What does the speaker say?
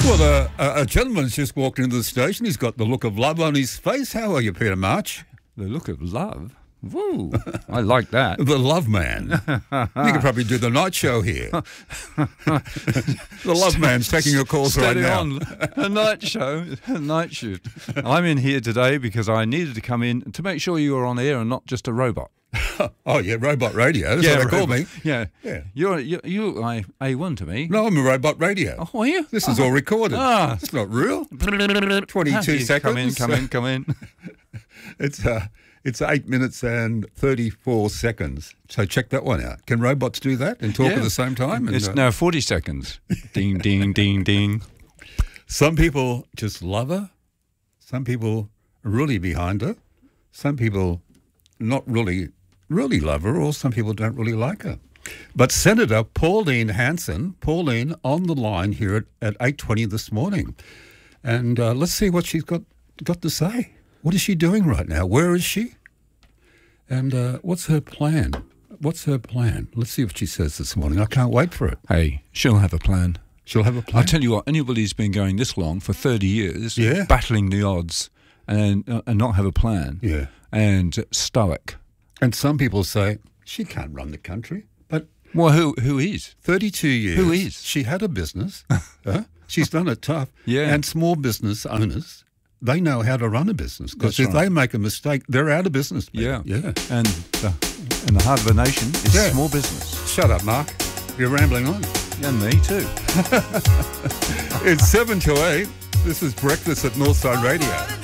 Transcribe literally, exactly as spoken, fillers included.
Well, uh, a, a gentleman's just walked into the station. He's got the look of love on his face. How are you, Peter March? The look of love? Woo, I like that. The love man. You could probably do the night show here. The love man's taking your calls right Steady now. on. A night show, a night shift. I'm in here today because I needed to come in to make sure you were on air and not just a robot. Oh, yeah, robot radio. That's yeah, what they call robot. me. Yeah, Yeah. You're you you look like A one to me. No, I'm a robot radio. Oh, are you? This is all recorded. Ah. It's not real. Ah, twenty-two you seconds. Come in, come in, come in. It's uh, it's eight minutes and thirty-four seconds. So check that one out. Can robots do that and talk Yeah. at the same time? And, It's uh, now forty seconds. Ding, ding, ding, ding. Some people just love her. Some people are really behind her. Some people not really, really love her, or some people don't really like her. But Senator Pauline Hanson, Pauline on the line here at, at eight twenty this morning. And uh, let's see what she's got, got to say. What is she doing right now? Where is she? And uh, what's her plan? What's her plan? Let's see what she says this morning. I can't wait for it. Hey, she'll have a plan. She'll have a plan. I'll tell you what, anybody who's been going this long, for thirty years, Yeah. battling the odds and uh, and not have a plan, Yeah. and stoic. And some people say, she can't run the country. But Well, who who is? thirty-two years. Who is? She had a business. huh? She's done it tough. Yeah. And small business owners, they know how to run a business. Because That's if right. they make a mistake, they're out of business. mate. Yeah, Yeah. And the, and the heart of a nation is Yeah. small business. Shut up, Mark. You're rambling on. And me too. It's seven to eight. This is Breakfast at Northside Radio.